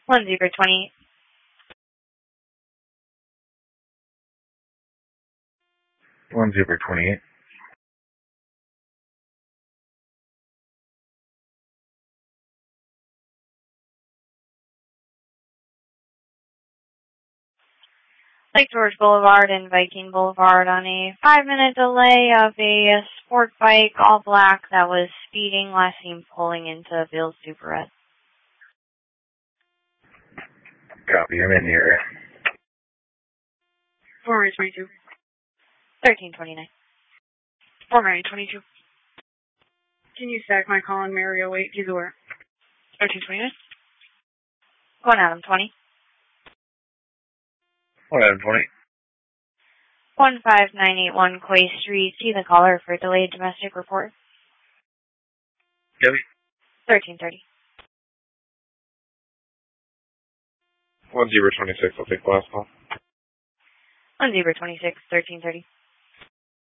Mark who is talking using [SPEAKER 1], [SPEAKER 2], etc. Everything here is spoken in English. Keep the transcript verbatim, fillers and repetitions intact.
[SPEAKER 1] one zero twenty-eight.
[SPEAKER 2] one zero twenty-eight.
[SPEAKER 1] Lake George Boulevard and Viking Boulevard on a five-minute delay of a sport bike, all black, that was speeding, last seen pulling into Bill's Super Red.
[SPEAKER 2] Copy, I'm in the area.
[SPEAKER 3] four nine twenty-two.
[SPEAKER 1] thirteen twenty-nine.
[SPEAKER 3] four nine twenty-two. Can you stack my call on Mary oh eight? Either where? thirteen twenty-nine.
[SPEAKER 1] One Adam twenty.
[SPEAKER 2] one Adam twenty.
[SPEAKER 1] one five nine eight one Quay Street. See the caller for delayed domestic report.
[SPEAKER 2] Debbie.
[SPEAKER 1] thirteen thirty.
[SPEAKER 2] one zero twenty-six, I'll take the last call.
[SPEAKER 1] one zero twenty-six, thirteen thirty.